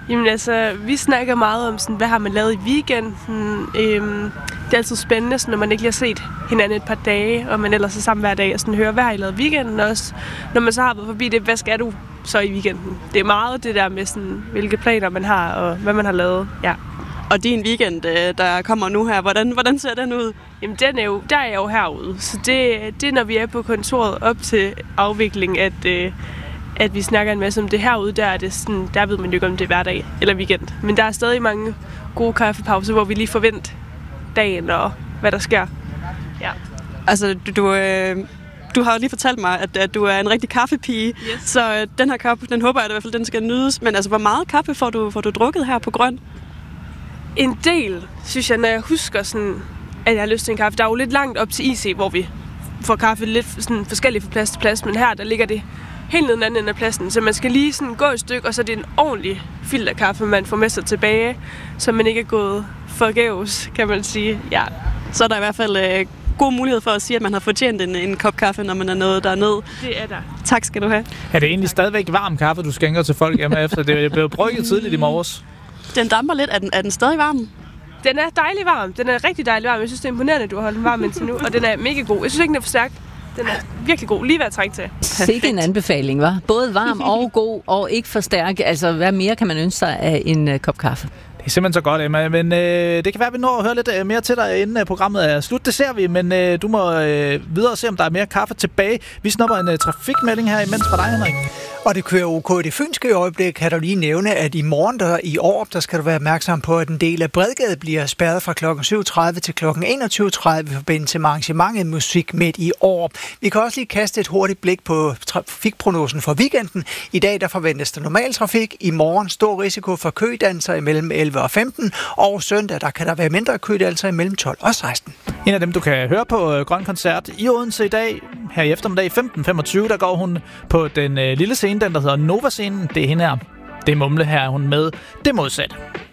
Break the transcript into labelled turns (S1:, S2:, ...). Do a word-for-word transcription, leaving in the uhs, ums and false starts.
S1: Jamen altså, vi snakker meget om, sådan, hvad har man lavet i weekenden. Øhm, det er altid spændende, sådan, når man ikke lige har set hinanden et par dage, og man ellers er sammen hver dag, og sådan, hører, hvad har I lavet i weekenden også. Når man så har været forbi det, hvad skal du så i weekenden? Det er meget det der med, sådan, hvilke planer man har, og hvad man har lavet. Ja.
S2: Og din weekend, der kommer nu her, hvordan, hvordan ser den ud?
S1: Jamen, den er jo, der er jeg jo herude. Så det, det er, når vi er på kontoret op til afvikling, at, øh, at vi snakker en masse om det herude. Der, er det sådan, der ved man jo ikke, om det er hverdag eller weekend. Men der er stadig mange gode kaffepauser, hvor vi lige forventer dagen og hvad der sker. Ja.
S2: Altså, du, du, øh, du har jo lige fortalt mig, at, at du er en rigtig kaffepige. Yes. Så øh, den her kaffe, den håber jeg i hvert fald, den skal nydes. Men altså, hvor meget kaffe får du, får du drukket her på Grøn?
S1: En del, synes jeg, når jeg husker, sådan, at jeg har lyst til en kaffe. Der er jo lidt langt op til I C, hvor vi får kaffe lidt sådan, forskelligt fra plads til plads. Men her, der ligger det helt ned den anden ende af pladsen. Så man skal lige sådan, gå et stykke, og så er det en ordentlig filterkaffe, man får med sig tilbage. Så man ikke er gået forgæves, kan man sige. Ja.
S2: Så er der i hvert fald øh, god mulighed for at sige, at man har fortjent en, en kop kaffe, når man er nået derned.
S1: Det er der.
S2: Tak skal du have.
S3: Er det egentlig stadigvæk varm kaffe, du skænker til folk hjemme efter? Det blev brygget tidligt i morges.
S2: Den damper lidt. Er den, er den stadig varm?
S1: Den er dejlig varm. Den er rigtig dejlig varm. Jeg synes, det er imponerende, at du har holdt den varm indtil nu. Og den er mega god. Jeg synes ikke, den er for stærk. Den er virkelig god. Lige hvad jeg trænger til.
S4: Sikke en anbefaling, hva'? Både varm og god, og ikke for stærk. Altså, hvad mere kan man ønske sig af en uh, kop kaffe?
S3: Det er simpelthen så godt, Emma. Men øh, det kan være, at vi når at høre lidt øh, mere til dig, inden øh, programmet er slut. Det ser vi, men øh, du må øh, videre se, om der er mere kaffe tilbage. Vi snupper en øh, trafikmelding her imens fra dig, Henrik.
S5: Og det kører OK. Det fynske øjeblik kan du lige nævne, at i morgen der i Aarup, der skal du være opmærksom på, at en del af Bredgade bliver spærret fra klokken syv tredive til klokken enogtyve tredive i forbindelse med arrangementet Musik midt i Aarup. Vi kan også lige kaste et hurtigt blik på trafikprognosen for weekenden. I dag der forventes der normal trafik. I morgen stor risiko for kødannelser imellem elleve og femten. Og søndag der kan der være mindre kødannelser imellem tolv og seksten.
S3: En af dem, du kan høre på øh, Grøn Koncert i Odense i dag, her i eftermiddag femten femogtyve, der går hun på den øh, lille scene, den der hedder Nova-scenen. Det er hende her. Det er Mumle, her er hun med det modsatte.